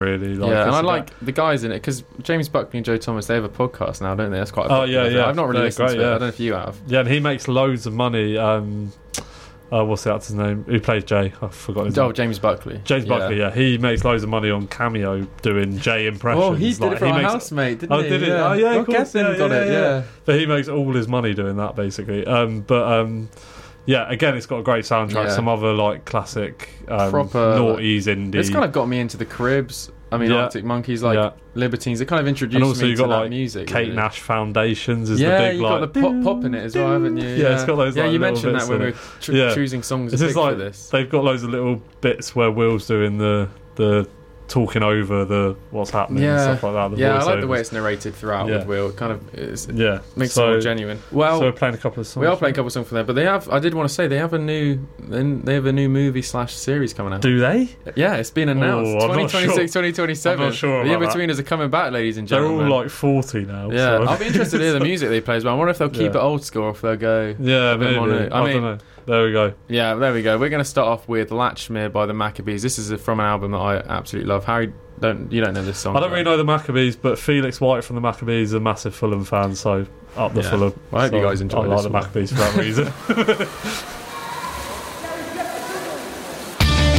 really. Yeah, and I like the guys in it because James Buckley and Joe Thomas, they have a podcast now, don't they? That's quite. Yeah. I've not really listened to it. Yeah. I don't know if you have. Yeah, and he makes loads of money. What's the actor's name? Who plays Jay? I forgot his name. James Buckley. James Buckley, yeah. He makes loads of money on Cameo doing Jay impressions. Oh, he did it for our housemate, didn't he? Did he? Yeah. Oh, yeah, of course. Got it, yeah. But he makes all his money doing that, basically. Yeah, again, it's got a great soundtrack. Yeah. Some other, like, classic proper noughties indie. It's kind of got me into the Cribs. I mean, Arctic Monkeys, like Libertines. They kind of introduced me to that music. Kate really. Nash Foundations is the big, you got the pop in it as well, haven't you? Yeah, it's got those. Yeah, like, you mentioned that when we we were choosing songs for this. They've got loads of little bits where Will's doing the talking over the what's happening and stuff like that. I like the way it's narrated throughout with Will. It kind of makes it more genuine. Well, so we're playing a couple of songs. We are playing a couple of songs from there, but they have. I did want to say they have a new movie / series coming out. Do they? Yeah, it's been announced. 2026, 2027. I'm not sure. The In-Betweeners are coming back, ladies and gentlemen. They're all like 40 now. Yeah, so. I'll be interested to hear the music they play as well. I wonder if they'll keep it old school or if they'll go. Yeah, maybe. I don't know. There we go. Yeah, there we go. We're going to start off with Latchmere by the Maccabees. This is from an album that I absolutely love. Harry, you don't know this song? I don't really know the Maccabees, but Felix White from the Maccabees is a massive Fulham fan, so up the Fulham. Well, I hope you guys enjoy this. I like the Maccabees for that reason.